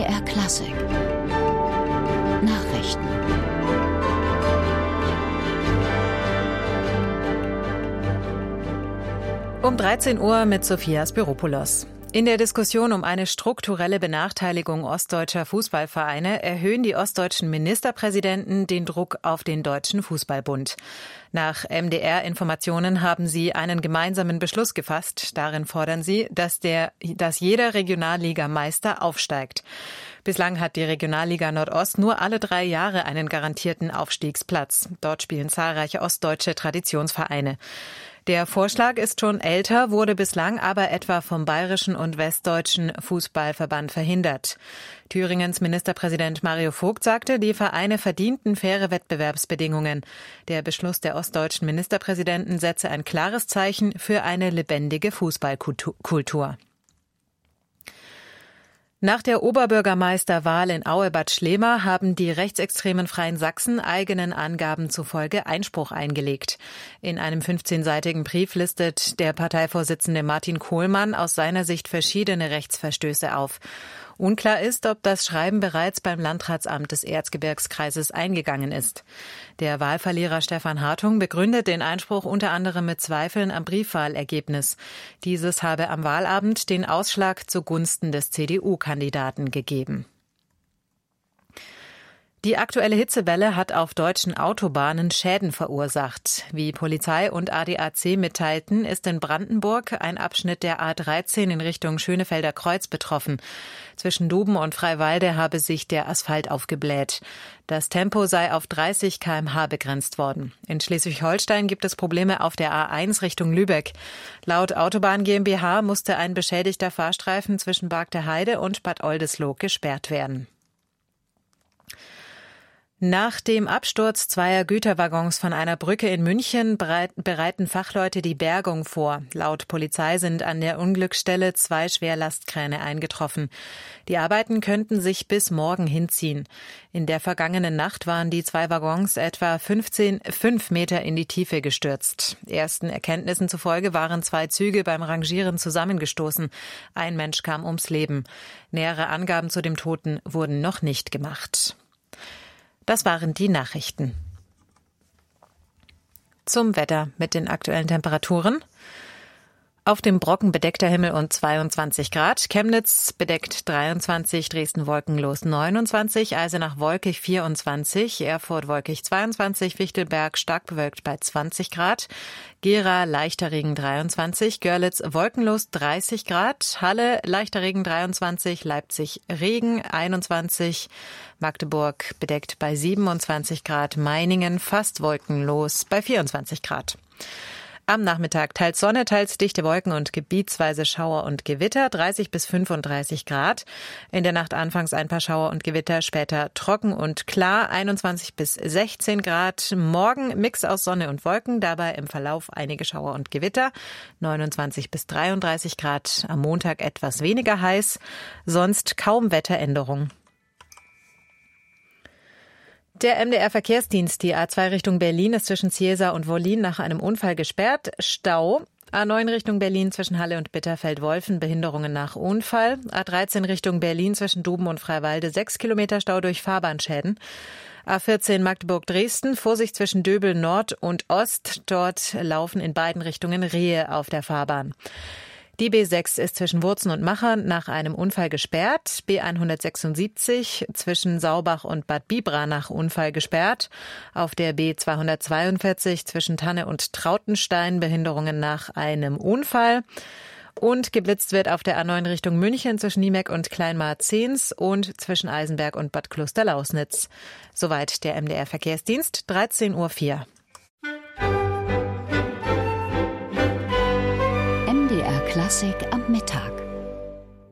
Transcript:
MDR Klassik Nachrichten. Um 13 Uhr mit Sophia Spiropoulos. In der Diskussion um eine strukturelle Benachteiligung ostdeutscher Fußballvereine erhöhen die ostdeutschen Ministerpräsidenten den Druck auf den Deutschen Fußballbund. Nach MDR-Informationen haben sie einen gemeinsamen Beschluss gefasst. Darin fordern sie, dass jeder Regionalligameister aufsteigt. Bislang hat die Regionalliga Nordost nur alle 3 Jahre einen garantierten Aufstiegsplatz. Dort spielen zahlreiche ostdeutsche Traditionsvereine. Der Vorschlag ist schon älter, wurde bislang aber etwa vom Bayerischen und Westdeutschen Fußballverband verhindert. Thüringens Ministerpräsident Mario Vogt sagte, die Vereine verdienten faire Wettbewerbsbedingungen. Der Beschluss der ostdeutschen Ministerpräsidenten setze ein klares Zeichen für eine lebendige Fußballkultur. Nach der Oberbürgermeisterwahl in Aue-Bad Schlema haben die rechtsextremen Freien Sachsen eigenen Angaben zufolge Einspruch eingelegt. In einem 15-seitigen Brief listet der Parteivorsitzende Martin Kohlmann aus seiner Sicht verschiedene Rechtsverstöße auf. Unklar ist, ob das Schreiben bereits beim Landratsamt des Erzgebirgskreises eingegangen ist. Der Wahlverlierer Stefan Hartung begründet den Einspruch unter anderem mit Zweifeln am Briefwahlergebnis. Dieses habe am Wahlabend den Ausschlag zugunsten des CDU-Kandidaten gegeben. Die aktuelle Hitzewelle hat auf deutschen Autobahnen Schäden verursacht. Wie Polizei und ADAC mitteilten, ist in Brandenburg ein Abschnitt der A13 in Richtung Schönefelder Kreuz betroffen. Zwischen Duben und Freiwalde habe sich der Asphalt aufgebläht. Das Tempo sei auf 30 km/h begrenzt worden. In Schleswig-Holstein gibt es Probleme auf der A1 Richtung Lübeck. Laut Autobahn GmbH musste ein beschädigter Fahrstreifen zwischen Bargteheide und Bad Oldesloe gesperrt werden. Nach dem Absturz zweier Güterwaggons von einer Brücke in München bereiten Fachleute die Bergung vor. Laut Polizei sind an der Unglücksstelle 2 Schwerlastkräne eingetroffen. Die Arbeiten könnten sich bis morgen hinziehen. In der vergangenen Nacht waren die 2 Waggons etwa 5 Meter in die Tiefe gestürzt. Ersten Erkenntnissen zufolge waren 2 Züge beim Rangieren zusammengestoßen. Ein Mensch kam ums Leben. Nähere Angaben zu dem Toten wurden noch nicht gemacht. Das waren die Nachrichten. Zum Wetter mit den aktuellen Temperaturen. Auf dem Brocken bedeckter Himmel und 22 Grad. Chemnitz bedeckt 23, Dresden wolkenlos 29, Eisenach wolkig 24, Erfurt wolkig 22, Fichtelberg stark bewölkt bei 20 Grad, Gera leichter Regen 23, Görlitz wolkenlos 30 Grad, Halle leichter Regen 23, Leipzig Regen 21, Magdeburg bedeckt bei 27 Grad, Meiningen fast wolkenlos bei 24 Grad. Am Nachmittag teils Sonne, teils dichte Wolken und gebietsweise Schauer und Gewitter, 30 bis 35 Grad. In der Nacht anfangs ein paar Schauer und Gewitter, später trocken und klar, 21 bis 16 Grad. Morgen Mix aus Sonne und Wolken, dabei im Verlauf einige Schauer und Gewitter, 29 bis 33 Grad. Am Montag etwas weniger heiß, sonst kaum Wetteränderung. Der MDR-Verkehrsdienst, die A2 Richtung Berlin, ist zwischen Ziesa und Wollin nach einem Unfall gesperrt. Stau. A9 Richtung Berlin zwischen Halle und Bitterfeld-Wolfen, Behinderungen nach Unfall. A13 Richtung Berlin zwischen Duben und Freiwalde, 6 Kilometer Stau durch Fahrbahnschäden. A14 Magdeburg-Dresden, Vorsicht zwischen Döbel Nord und Ost. Dort laufen in beiden Richtungen Rehe auf der Fahrbahn. Die B6 ist zwischen Wurzen und Machern nach einem Unfall gesperrt. B176 zwischen Saubach und Bad Bibra nach Unfall gesperrt. Auf der B242 zwischen Tanne und Trautenstein Behinderungen nach einem Unfall. Und geblitzt wird auf der A9 Richtung München zwischen Niemeck und Kleinmar-Zehns und zwischen Eisenberg und Bad Klosterlausnitz. Soweit der MDR-Verkehrsdienst, 13:04 Uhr. MDR Klassik am Mittag.